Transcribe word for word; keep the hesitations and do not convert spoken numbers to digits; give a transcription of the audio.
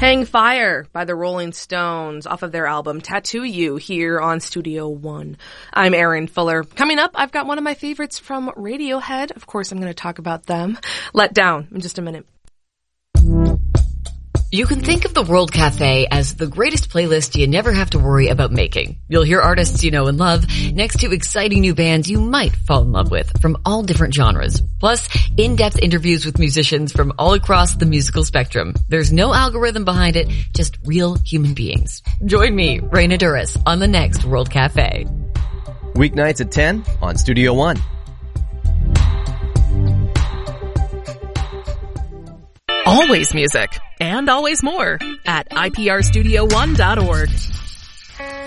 Hang Fire by the Rolling Stones off of their album Tattoo You here on Studio One. I'm Erin Fuller. Coming up, I've got one of my favorites from Radiohead. Of course, I'm going to talk about them. Let Down in just a minute. You can think of the World Cafe as the greatest playlist you never have to worry about making. You'll hear artists you know and love next to exciting new bands you might fall in love with from all different genres. Plus, in-depth interviews with musicians from all across the musical spectrum. There's no algorithm behind it, just real human beings. Join me, Raina Duras, on the next World Cafe. Weeknights at ten on Studio One. Always music, and always more, at I P R studio one dot org.